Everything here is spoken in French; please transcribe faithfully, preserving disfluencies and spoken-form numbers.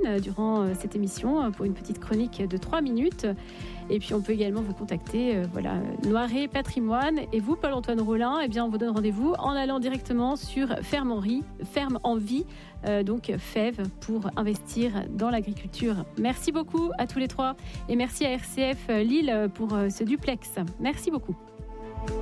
Antoine durant cette émission pour une petite chronique de trois minutes. Et puis on peut également vous contacter, euh, voilà, Noiret Patrimoine. Et vous, Paul-Antoine Rollin, eh bien on vous donne rendez-vous en allant directement sur Ferme Envie, Ferme Envie, euh, donc F E V, pour investir dans l'agriculture. Merci beaucoup à tous les trois et merci à R C F Lille pour euh, ce duplex. Merci beaucoup.